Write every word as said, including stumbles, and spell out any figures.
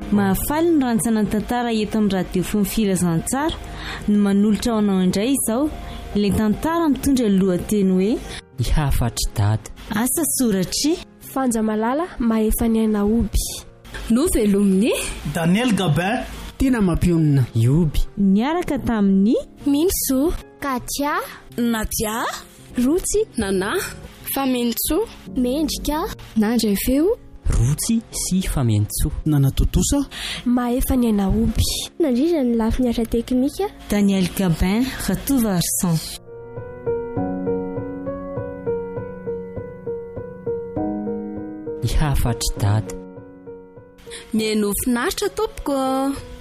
mahafaly ny rantsanany tantara eto amin'ny radio fony filazantsara no manolotra ao anao indray izao ilay tantara mitondra ny lohateny hoe Ihafatra dada. Asa soratry Fanja Malala Mahefaniana Oby. Novelominy Daniel Gabin. Tina Mapionina Ioby. Niaraka tamin'ny Minso Katia Nadia Rotsy Nana Famentso Mendrika Nandray feo Rotsy sy Famentso. Nanatotosa Mahefaniana Oby. Nandrindra ny lafiny asa teknika Daniel Gabin Ratova Arsan. Ihafatra dada. Mihaino finaritra tompoko.